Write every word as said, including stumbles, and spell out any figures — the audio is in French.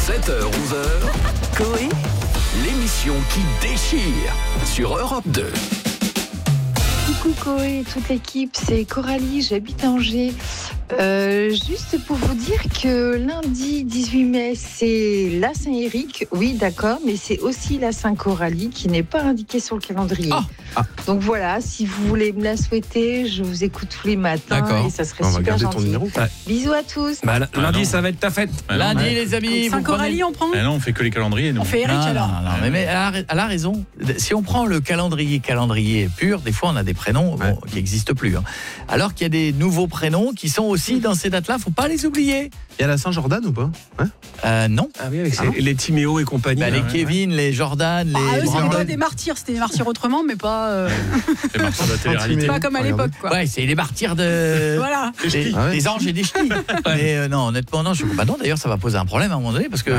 sept heures, onze heures, Coé, l'émission qui déchire sur Europe deux. Coucou Coé et toute l'équipe, c'est Coralie, j'habite à Angers. Euh, juste pour vous dire que lundi dix-huit mai, c'est la Saint-Éric, oui d'accord, mais c'est aussi la Saint-Coralie qui n'est pas indiquée sur le calendrier. Ah. Ah. Donc voilà, si vous voulez me la souhaiter, je vous écoute tous les matins. D'accord. Et ça serait On va super garder gentil. ton numéro. Ouais. Bisous à tous. Bah, l- Ah, lundi, non. ça va être ta fête. Ah, non, Lundi, ouais. les amis. Saint vous Coralie, on prend Ah non, on fait que les calendriers, nous. On fait Eric Non, alors. non, non, mais, mais elle, a, elle a raison. Si on prend le calendrier calendrier pur, des fois on a des prénoms bon, Ouais. qui n'existent plus. Hein. Alors qu'il y a des nouveaux prénoms qui sont aussi dans ces dates-là, faut pas les oublier. Il y a la Saint-Jordan ou pas? Ouais. Euh, non. Ah oui, avec Ah non. ces- les Timéo et compagnie. Bah, là, les ouais. Kevin, les Jordan, les Ah, eux, c'est Brandon. pas des martyrs, c'était des martyrs autrement, mais pas, euh, C'est marqué sur la télé-réalité. pas comme à Regardez. l'époque, quoi. Ouais, c'est les martyrs de Voilà. des, Ah ouais. des anges et des ch'tis. Mais euh, non, honnêtement, non, je bah non. D'ailleurs, ça va poser un problème à un moment donné parce que